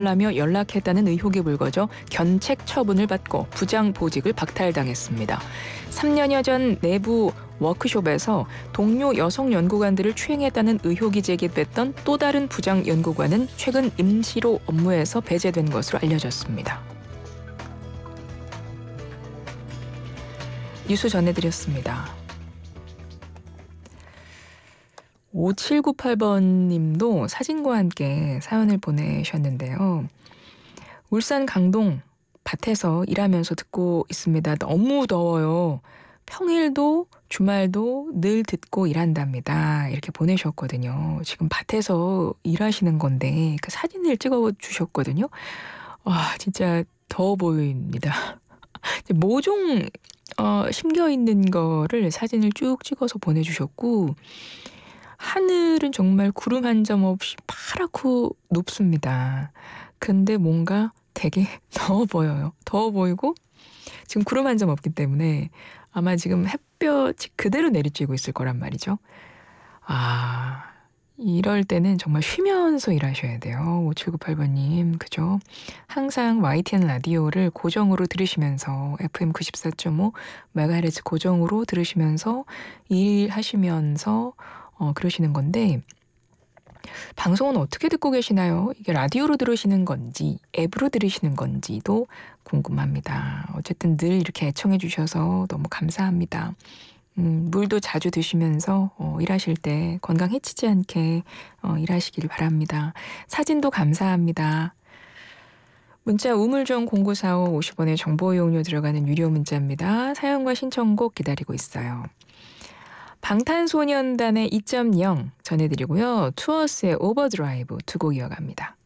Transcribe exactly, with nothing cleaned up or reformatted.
라며 연락했다는 의혹이 불거져 견책 처분을 받고 부장 보직을 박탈당했습니다. 삼 년여 전 내부 워크숍에서 동료 여성 연구관들을 추행했다는 의혹이 제기됐던 또 다른 부장 연구관은 최근 임시로 업무에서 배제된 것으로 알려졌습니다. 뉴스 전해드렸습니다. 오칠구팔 번님도 사진과 함께 사연을 보내셨는데요. 울산 강동 밭에서 일하면서 듣고 있습니다. 너무 더워요. 평일도 주말도 늘 듣고 일한답니다. 이렇게 보내셨거든요. 지금 밭에서 일하시는 건데 그 사진을 찍어 주셨거든요. 와, 진짜 더워 보입니다. 모종 어, 심겨 있는 거를 사진을 쭉 찍어서 보내주셨고, 하늘은 정말 구름 한 점 없이 파랗고 높습니다. 근데 뭔가 되게 더워 보여요. 더워 보이고 지금 구름 한 점 없기 때문에 아마 지금 햇볕이 그대로 내리쬐고 있을 거란 말이죠. 아, 이럴 때는 정말 쉬면서 일하셔야 돼요. 오칠구팔 번님, 그죠? 항상 와이티엔 라디오를 고정으로 들으시면서 에프엠 구십사 점 오 메가헤르츠 고정으로 들으시면서 일하시면서 어, 그러시는 건데, 방송은 어떻게 듣고 계시나요? 이게 라디오로 들으시는 건지 앱으로 들으시는 건지도 궁금합니다. 어쨌든 늘 이렇게 애청해 주셔서 너무 감사합니다. 음, 물도 자주 드시면서 어, 일하실 때 건강 해치지 않게 어, 일하시길 바랍니다. 사진도 감사합니다. 문자 우물정 공구사오 오십 원의 정보 이용료 들어가는 유료 문자입니다. 사연과 신청곡 기다리고 있어요. 방탄소년단의 이 점 영 전해드리고요. 투어스의 오버드라이브 두 곡 이어갑니다.